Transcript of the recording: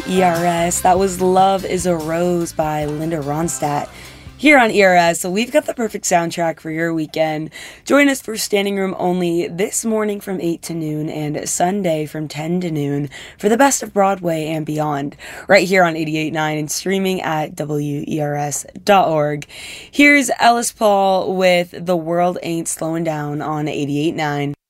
ERS. That was Love is a Rose by Linda Ronstadt here on ERS. So we've got the perfect soundtrack for your weekend. Join us for Standing Room Only this morning from 8 to noon and Sunday from 10 to noon for the best of Broadway and beyond, right here on 88.9 and streaming at WERS.org. Here's Ellis Paul with The World Ain't Slowing Down on 88.9.